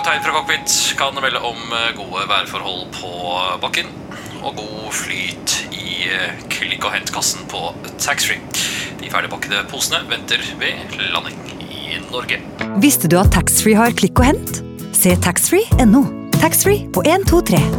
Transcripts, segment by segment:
kaptein fra cockpit kan melde om gode værforhold på bakken og god flyt i klikk- og hentkassen på taxfree. De ferdigpakkede posene venter ved landing i Norge. Visste du at taxfree har klikk og hent? Se taxfree.no. Taxfree på 1, 2, 3.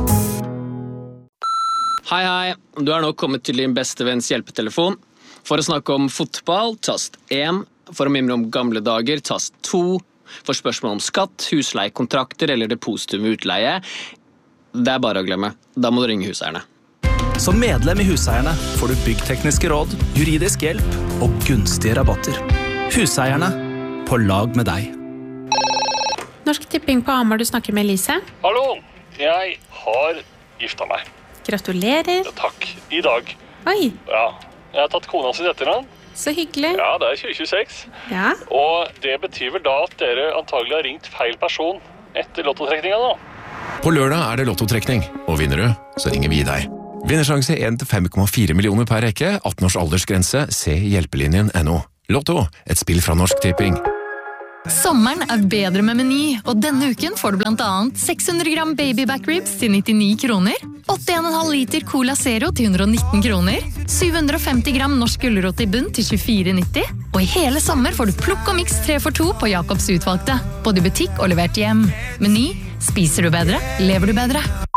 Hei, du nå kommet til din beste venns hjelpetelefon. For å snakke om fotball, tast 1. For å mimre om gamle dager, tast 2. For spørsmål om skatt, husleiekontrakter eller depositum utleie, det bare å glemme. Da må du ringe Huseierne. Som medlem i Huseierne får du byggtekniske råd, juridisk hjelp og gunstige rabatter. Huseierne, på lag med deg. Norsk Tipping på Hamar, du snakker med Elise. Hallo, jeg har gifta meg. Gratulerer. Ja, takk, i dag. Oi. Ja, jeg har tatt kona sitt etternavn. Så hyggelig. Ja, det 2026. Ja. Og det betyr vel da at dere antagelig har ringt feil person etter lottotrekninga da. På lørdag det lottotrekning, og vinner du, så ringer vi deg. Vinnersjanse 1-5,4 millioner per rekke, 18 års aldersgrense, se hjelpelinjen.no. Lotto, et spill fra Norsk Tipping. Sommeren bedre med Meny, og denne uken får du blant annet 600 gram baby back ribs til 99 kroner, 8,5 liter Cola Zero til 119 kroner, 750 gram norsk gulrot i bunn til 24,90, og i hele sommer får du plukk og mix 3 for 2 på Jacobs utvalgte, både i butikk og levert hjem. Meny, spiser du bedre, lever du bedre.